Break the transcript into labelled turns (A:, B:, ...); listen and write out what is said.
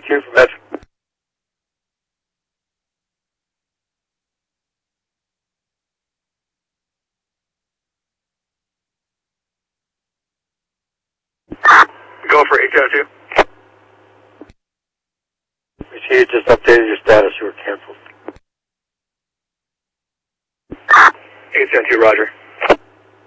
A: Q from Ed. Go for 802. We see you just updated your status. You were canceled. 872, Roger.